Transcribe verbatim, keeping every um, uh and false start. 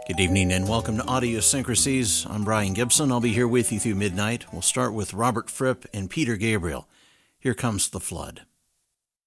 Good evening and welcome to Audiosyncrasies. I'm Brian Gibson. I'll be here with you through midnight. We'll start with Robert Fripp and Peter Gabriel. Here Comes the Flood.